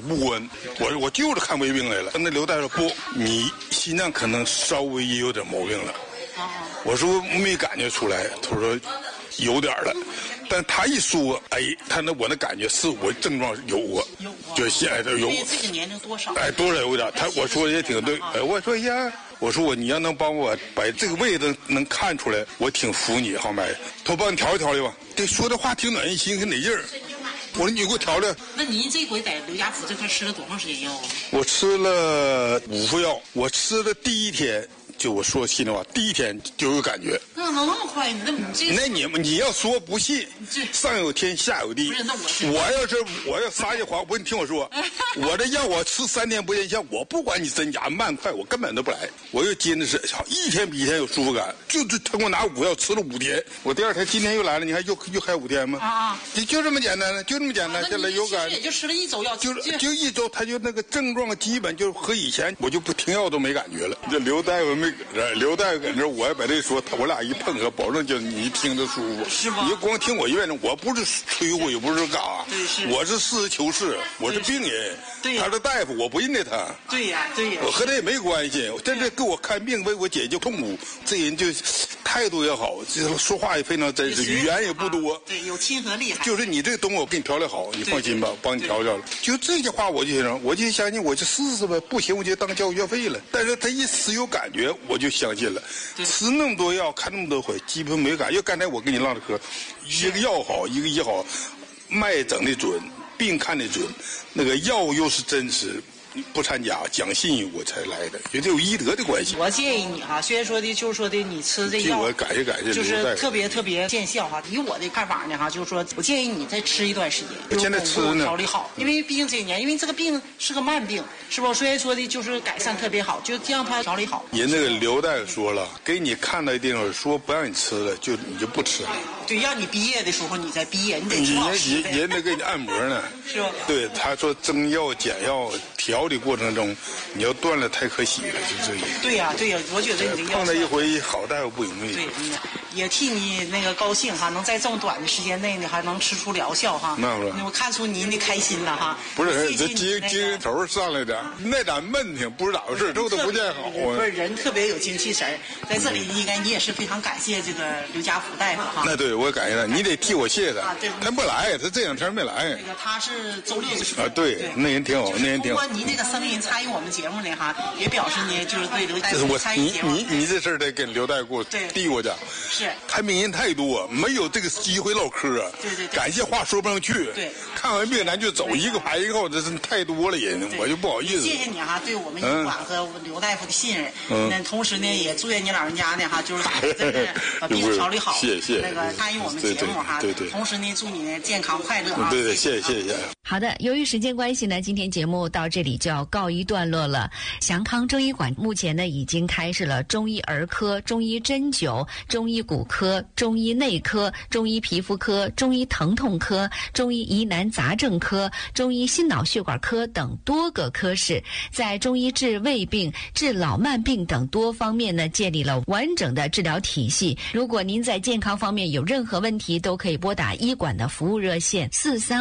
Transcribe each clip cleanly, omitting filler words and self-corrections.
不稳。我就是看胃病来了。那刘大夫说不，你心脏可能稍微也有点毛病了。我说没感觉出来，他说有点了。但他一说，哎，我那感觉是我症状有过，就现在有。 这个年龄多少？ 哎，多少有点。我说也挺对。哎，我说呀，我说你要能帮我把这个位置能看出来，我挺服你，好买。他帮你调一调去吧。这说的话挺暖心，挺得劲儿。我说你给我调调。 那您这回在刘家福这块吃了多长时间药啊？ 我吃了5副药。我吃的第一天。就我说心里话，第一天就有感觉。 那能那么快？那你要说不信，上有天下有地。我要撒句话，你听我说，我这药我吃3天不见效，我不管你真假慢快，我根本都不来。我又坚持吃，一天比一天有舒服感。就是他给我拿5药吃了5天，我第2天今天又来了，你看又还5天吗？就这么简单，就这么简单。现在有感， 也就吃了1周药， 就1周，他就那个症状基本就和以前我就不停药都没感觉了。这刘大夫刘大夫搁这，我也把这说，我俩一碰合，保证就你听着舒服。 是吧？ 你光听我院的，我不是吹呼，也不是干啥，我是实事求是，我是病人。他是大夫，我不认得他。 对呀。 我和他也没关系，真是给我看病，为我解决痛苦。这人就态度也好，说话也非常真实，语言也不多。 对，有亲和力。 就是你这个东西，我给你调理好，你放心吧，帮你调了。就这句话，我就相信，我就试试呗，不行我就当教学费了。但是他一吃有感觉，我就相信了。吃那么多药，看那么多回，基本没感觉。刚才我跟你唠的嗑，一个药好，一个医好，脉整的准，病看的准，那个药又是真实。不掺假，讲信誉我才来的，觉得有医德的关系。 我建议你哈，虽然说的，就是说的，你吃这药， 我感谢， 就是特别见效哈。以我的看法呢哈，就是说我建议你再吃一段时间， 我现在吃呢， 调理好，因为毕竟这一年，因为这个病是个慢病，是不？虽然说的就是改善特别好，就让他调理好。 人那个刘大夫说了，给你看到一地方说不让你吃了，你就不吃了。 对，让你毕业的时候你再毕业，你得吃好吃的。 人得给你按摩呢， 是吧？ 对，他说增药减药调理过程中，你要断了太可惜了，就这意思。 对呀，我觉得你这个碰到一回好大夫不容易。 对，也替你那个高兴哈，能在这么短的时间内呢，还能吃出疗效哈。 那不是， 我看出您的开心了哈。 不是，这精神头上来的，那点闷挺，不知咋回事，这都不见好。 不是人特别有精气神，在这里应该你也是非常感谢这个刘家福大夫哈。 那对，我感谢他，你得替我谢他。他不来，他这2天没来。 那个他是周六啊，对，那人挺好，那人挺好。 通过您这个声音参与我们节目呢哈，也表示呢就是对刘大夫参与节目。 你这事儿得跟刘大夫递过去。 是。 他病人太多，没有这个机会唠嗑。 对。 感谢话说不上去。 对。 看完病咱就走，一个排一个，这是太多了人，我就不好意思。 谢谢你哈，对我们医馆和刘大夫的信任。那同时呢，也祝愿你老人家呢哈，就是把病调理好。 谢谢。 那个参与我们节目哈。 对。 同时呢，祝你呢健康快乐啊。 对，谢谢。 好的，由于时间关系呢，今天节目到这里就要告一段落了。祥康中医馆目前呢已经开设了中医儿科、中医针灸、中医骨科、中医内科、中医皮肤科、中医疼痛科、中医疑难杂症科、中医心脑血管科等多个科室，在中医治胃病、治老慢病等多方面呢建立了完整的治疗体系。如果您在健康方面有任何问题，都可以拨打医馆的服务热线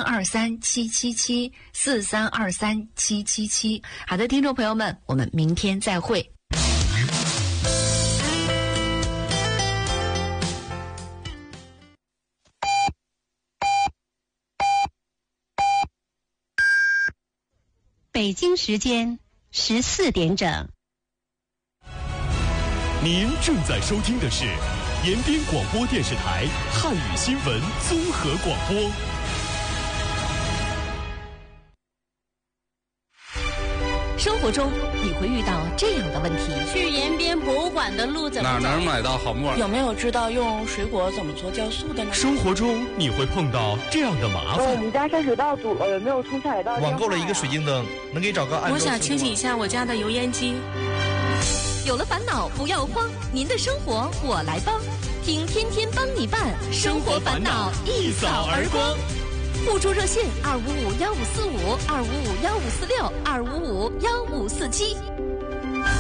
4323777743237777。好的，听众朋友们，我们明天再会。 北京时间14点整。 您正在收听的是延边广播电视台汉语新闻综合广播。 生活中你会遇到这样的问题： 去延边博物馆的路怎么走？ 哪能买到好木耳？ 有没有知道用水果怎么做酵素的呢？ 生活中你会碰到这样的麻烦： 我们家下水道堵了，有没有通下水道？ 网购了一个水晶灯，能给找个按。 我想清洗一下我家的油烟机。 有了烦恼不要慌，您的生活我来帮，听天天帮你办，生活烦恼一扫而光。互助热线2551545，2551546，2551547。